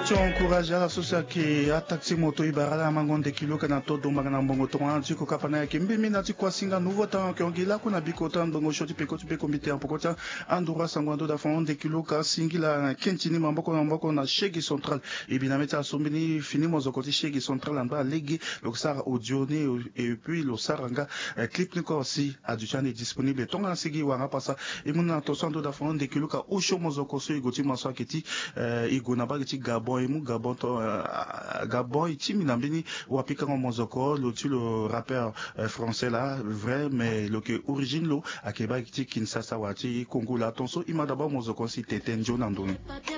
Tu encourages à l'association qui attaque moto ibarala mangonde kilo kana todo magana mbongo tonga tiko kapana ya kimbe mina tiko singa nouveau temps que ongila kuna bikota mbongo shoti peko tu peko mbite ampokota andura sangwando da fond de kilo ka singila kentini mamboko na shegi central et bien meta sombini fini mozokoti shegi central amba legi loksara audio et puis le saranga clip niko aussi aduchane disponible tonga sigi wanga pasa et mona tosando da fond de kilo ka osho mozoko so igoti maso aketi igona ba kiti gabo Gabon itimi nambini wapika mozoko le rappeur français là vrai mais le que origine lo akeba kiti Kinshasa wati Congo la tonso ima d'abord mozoko si tete njo nandoni